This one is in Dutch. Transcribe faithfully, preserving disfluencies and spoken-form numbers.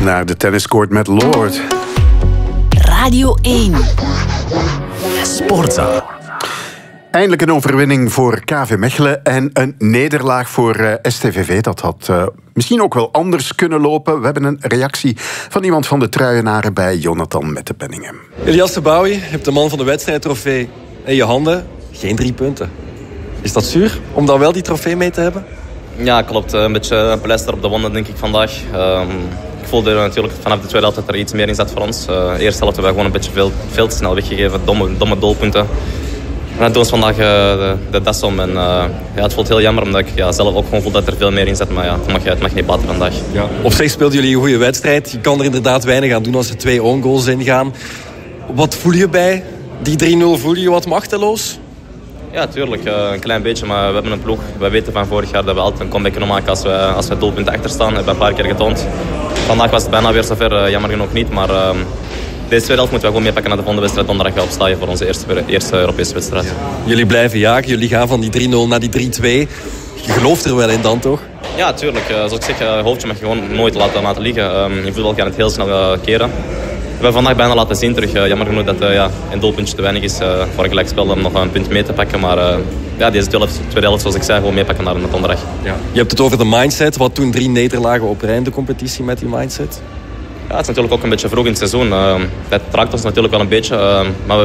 Naar de tenniscourt met Lord. Radio één. Sportza. Eindelijk een overwinning voor K V Mechelen en een nederlaag voor uh, S T V V. Dat had uh, misschien ook wel anders kunnen lopen. We hebben een reactie van iemand van de truienaren bij Jonathan Mettepenningen. Elias Tebouwy, je hebt de man van de wedstrijd trofee in je handen. Geen drie punten. Is dat zuur om dan wel die trofee mee te hebben? Ja, klopt. Een beetje een pleister op de wonden, denk ik, vandaag. Um, ik voelde natuurlijk vanaf de tweede helft dat er iets meer in zat voor ons. Uh, de eerste helft hebben we gewoon een beetje veel, veel te snel weggegeven. Domme, domme doelpunten. En dat doen we vandaag uh, de, de das om. En, uh, ja, het voelt heel jammer, omdat ik ja, zelf ook gewoon voel dat er veel meer in zit. Maar ja, het mag, het mag niet baten vandaag. Ja. Op zich speelden jullie een goede wedstrijd. Je kan er inderdaad weinig aan doen als er twee own goals ingaan. Wat voel je bij die drie nul? Voel je je wat machteloos? Ja, tuurlijk. Uh, een klein beetje. Maar we hebben een ploeg. We weten van vorig jaar dat we altijd een comeback kunnen maken als we, als we doelpunten achter staan. Dat hebben we een paar keer getoond. Vandaag was het bijna weer zover. Uh, jammer genoeg niet. Maar uh, deze tweede helft moeten we gewoon meepakken naar de volgende wedstrijd. Donderdag op Staaien voor onze eerste, eerste Europese wedstrijd. Ja. Jullie blijven jagen. Jullie gaan van die drie nul naar die drie twee. Je gelooft er wel in dan, toch? Ja, tuurlijk. Uh, zoals ik zeg, uh, hoofdje mag je gewoon nooit laten, laten liggen. Um, in voetbal kan het heel snel uh, keren. We hebben vandaag bijna laten zien terug. Uh, jammer genoeg dat uh, ja, een doelpuntje te weinig is uh, voor een gelijkspel om nog een punt mee te pakken. Maar uh, ja, deze tweede helft, zoals ik zei, gewoon meepakken naar de donderdag. Ja. Je hebt het over de mindset. Wat toen drie nederlagen op rij in de competitie met die mindset? Ja, het is natuurlijk ook een beetje vroeg in het seizoen. Uh, dat traakt ons natuurlijk wel een beetje. Uh, maar we